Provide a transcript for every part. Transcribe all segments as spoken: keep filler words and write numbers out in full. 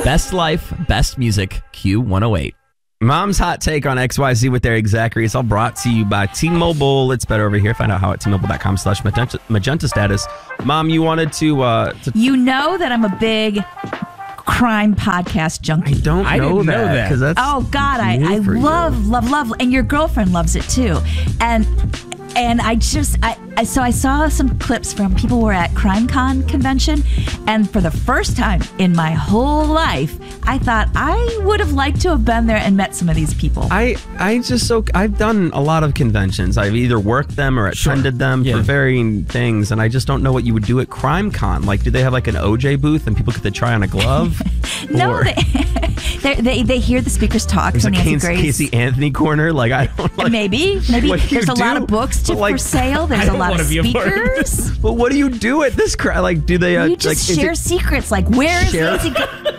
Best life, best music, Q one oh eight. Mom's hot take on X Y Z with Eric Zachary. It's all brought to you by T-Mobile. It's better over here. Find out how at T-Mobile.com slash magenta, magenta status. Mom, you wanted to, uh, to... You know that I'm a big crime podcast junkie. I don't I know didn't that. know that. 'Cause that's Oh, God, I, new I for love, you. love, love. And your girlfriend loves it, too. And... And I just, I, I so I saw some clips from people who were at CrimeCon convention, and for the first time in my whole life, I thought I would have liked to have been there and met some of these people. I, I just so I've done a lot of conventions. I've either worked them or attended them Yeah. for varying things, and I just don't know what you would do at CrimeCon. Like, do they have like an O J booth and people get to try on a glove? no, Or they, they, they they hear the speakers talk. there's So a Nancy Casey, Grace. Casey Anthony corner. Like, I don't like. Maybe, maybe what do you there's a lot do? of books to But, like, for sale. There's I a don't lot wanna of be a part of speakers. But what do you do at this crowd? Like, do they? Uh, You just like, is share it- secrets. Like, where is Share- Nancy? Gu-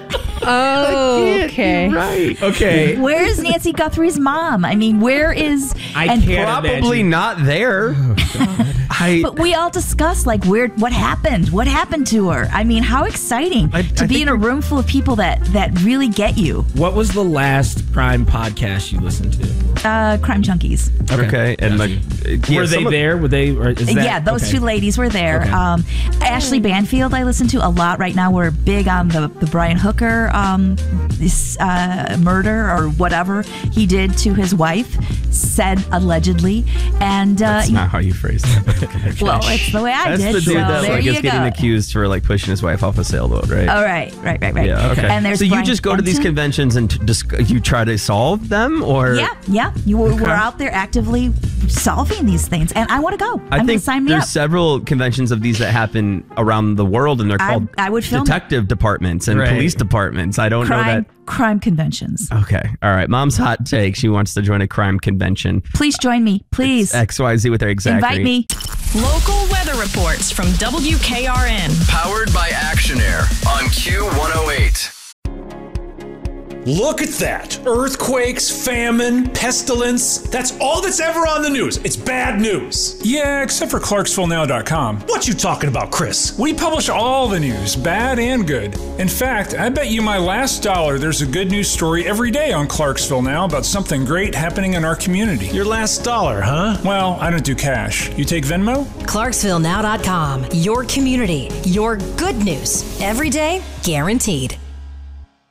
Oh, okay. Right. Okay. Where is Nancy Guthrie's mom? I mean, where is? I and can't Probably imagine. not there. I. But we all discussed like where what happened, what happened to her. I mean, how exciting I- to I be think in a room full of people that that really get you. What was the last crime podcast you listened to? Uh, crime junkies. Okay, and Gotcha. like, yeah, Were they some of- there? Were they? Or is that, yeah, those okay. two ladies were there. Okay. Um, Ashley Banfield, I listen to a lot right now. We're big on the, the Brian Hooker um, this, uh, murder or whatever he did to his wife, said allegedly. And uh, That's not how you phrase that. Okay. well, it's the way I That's did. the dude so that there like you is getting go. accused for like pushing his wife off a sailboat, right? All right, right, right, right. Yeah. Okay. And there's so you Brian just go to these Fenton. conventions and t- dis- you try to solve them, or Yeah, yeah. You were, Okay. we're out there actively solving these things, and I want to go. I I'm think gonna sign me there's up. several conventions of these that happen around the world, and they're I- called I would film it. detective departments and Right. police departments. I don't know crime that. crime conventions. Okay. All right. Mom's hot take. She wants to join a crime convention. Please join me, please. X Y Z with her exactly. Invite me. Local weather reports from W K R N. Powered by Action Air on Q one oh eight. Look at that. Earthquakes, famine, pestilence. That's all that's ever on the news. It's bad news. Yeah, except for Clarksville Now dot com. What you talking about, Chris? We publish all the news, bad and good. In fact, I bet you my last dollar there's a good news story every day on Clarksville Now about something great happening in our community. Your last dollar, huh? Well, I don't do cash. You take Venmo? Clarksville Now dot com. Your community. Your good news. Every day, guaranteed.